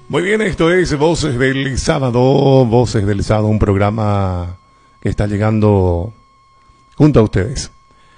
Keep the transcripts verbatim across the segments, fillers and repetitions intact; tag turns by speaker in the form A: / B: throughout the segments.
A: Muy bien, esto es Voces del Sábado, Voces del Sábado, un programa que está llegando junto a ustedes.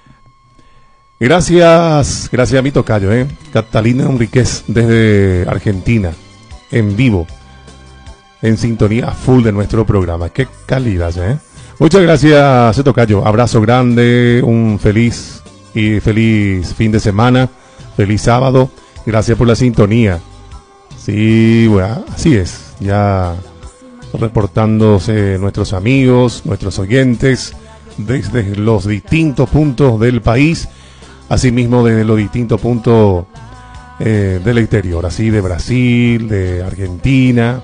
A: Gracias, gracias a mi tocayo, ¿eh? Catalina Enríquez desde Argentina, en vivo, en sintonía full de nuestro programa. Qué calidad, ¿eh? Muchas gracias, tocayo. Abrazo grande, un feliz y feliz fin de semana, feliz sábado. Gracias por la sintonía. Sí, bueno, así es. Ya reportándose nuestros amigos, nuestros oyentes desde los distintos puntos del país, asimismo desde los distintos puntos eh, del exterior, así de Brasil, de Argentina.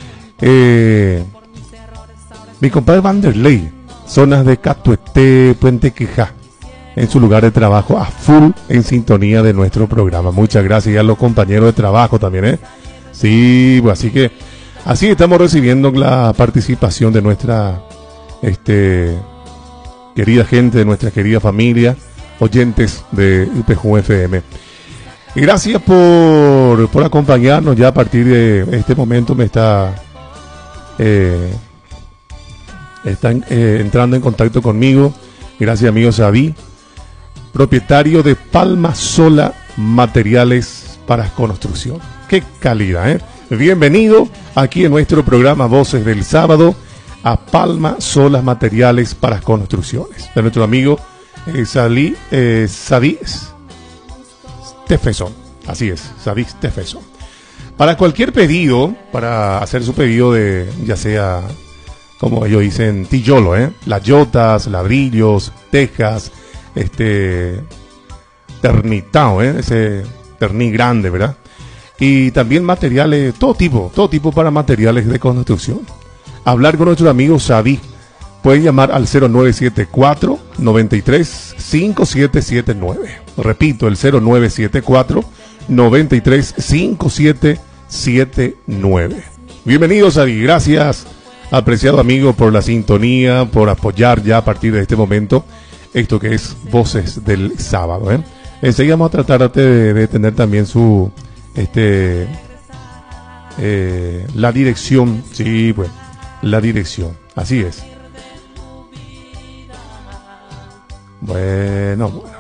A: Eh, mi compadre Vanderlei, zonas de Catuete, Puente Quijá, en su lugar de trabajo, a full en sintonía de nuestro programa. Muchas gracias a los compañeros de trabajo también, ¿eh? Sí, pues así que así estamos recibiendo la participación de nuestra este querida gente, de nuestra querida familia, oyentes de U P J F M. Y gracias por, por acompañarnos. Ya a partir de este momento me está eh, están eh, entrando en contacto conmigo. Gracias, amigo Xavi, propietario de Palma Sola Materiales para Construcción. Qué calidad, ¿eh? Bienvenido aquí en nuestro programa Voces del Sábado a Palma Solas Materiales para Construcciones, de nuestro amigo eh, Salí, eh, Xavi Stephenson. Así es, Xavi Stephenson. Para cualquier pedido, para hacer su pedido de, ya sea, como ellos dicen, tillolo, ¿eh? Layotas, ladrillos, tejas, este, ternitao, ¿eh? Ese terní grande, ¿verdad? Y también materiales, todo tipo, todo tipo para materiales de construcción. Hablar con nuestro amigo Xavi. Pueden llamar al cero nueve siete cuatro, noventa y tres, cincuenta y siete setenta y nueve. Repito, el cero nueve siete cuatro, noventa y tres, cincuenta y siete setenta y nueve. Bienvenido, Xavi. Gracias, apreciado amigo, por la sintonía, por apoyar ya a partir de este momento esto que es Voces del Sábado, ¿eh? Enseguida vamos a tratar de, de tener también su... Este, eh, la dirección, sí, pues, la dirección, así es. Bueno, bueno.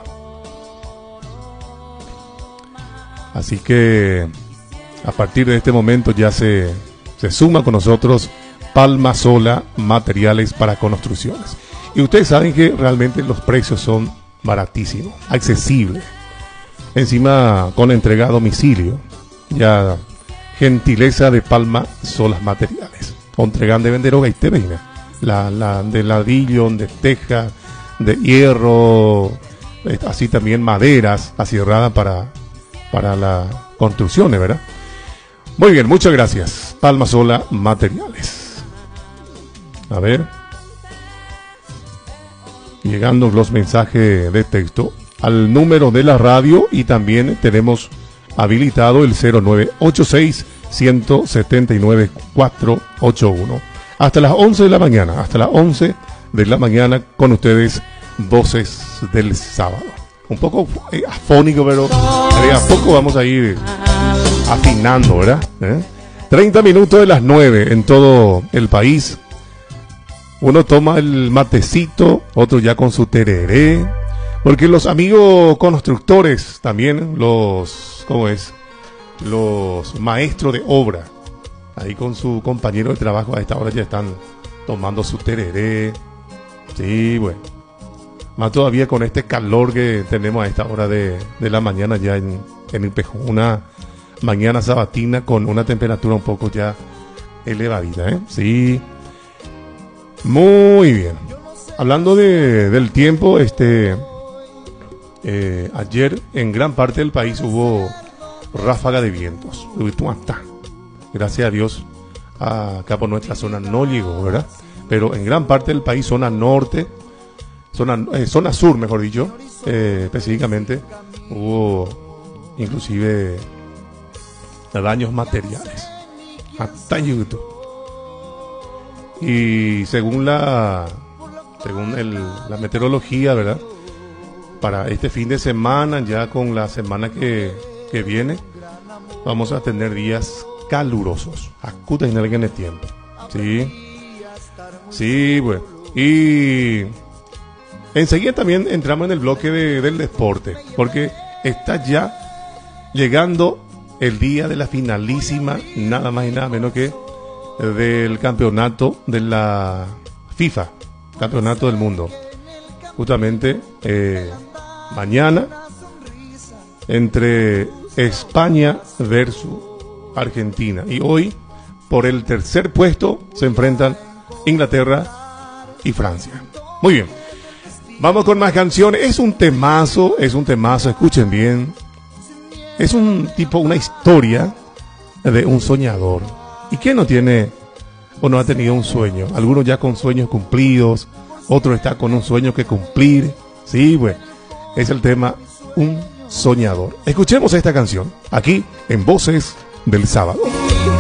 A: Así que a partir de este momento ya se, se suma con nosotros Palma Sola Materiales para Construcciones. Y ustedes saben que realmente los precios son baratísimos, accesibles. Encima con entrega a domicilio. Ya gentileza de Palma Solas Materiales. Entregan de vender hoga y te la, la de ladrillo, de teja, de hierro, así también maderas asierradas para, para las construcciones, ¿verdad? Muy bien, muchas gracias. Palma Sola Materiales. A ver. Llegando los mensajes de texto al número de la radio, y también tenemos habilitado el cero nueve ocho seis, uno siete nueve, cuatro ocho uno. Hasta las once de la mañana, hasta las once de la mañana con ustedes, Voces del Sábado. Un poco eh, afónico, pero eh, a poco vamos a ir afinando, ¿verdad? ¿Eh? treinta minutos de las nueve en todo el país. Uno toma el matecito, otro ya con su tereré. Porque los amigos constructores, también los, ¿cómo es? Los maestros de obra, ahí con su compañero de trabajo a esta hora ya están tomando su tereré. Sí, bueno. Más todavía con este calor que tenemos a esta hora de, de la mañana ya en, en el Pejo. Una mañana sabatina con una temperatura un poco ya elevadita, ¿eh? Sí. Muy bien. Hablando de, del tiempo, este... Eh, ayer en gran parte del país hubo ráfaga de vientos. Gracias a Dios, acá por nuestra zona no llegó, ¿verdad? Pero en gran parte del país, zona norte, zona, eh, zona sur, mejor dicho, eh, específicamente, hubo inclusive daños materiales. Hasta en YouTube. Y según la, según el, la meteorología, ¿verdad? Para este fin de semana, ya con la semana que, que viene, vamos a tener días calurosos. Acuta en el tiempo. Sí. Sí, bueno. Y enseguida también entramos en el bloque de, del deporte, porque está ya llegando el día de la finalísima, nada más y nada menos que del campeonato de la FIFA, campeonato del mundo. Justamente eh, mañana, entre España versus Argentina. Y hoy, por el tercer puesto, se enfrentan Inglaterra y Francia. Muy bien. Vamos con más canciones. Es un temazo, es un temazo, escuchen bien. Es un tipo, una historia de un soñador. ¿Y quién no tiene o no ha tenido un sueño? Algunos ya con sueños cumplidos, otros está con un sueño que cumplir. Sí, güey. Es el tema Un Soñador. Escuchemos esta canción aquí en Voces del Sábado.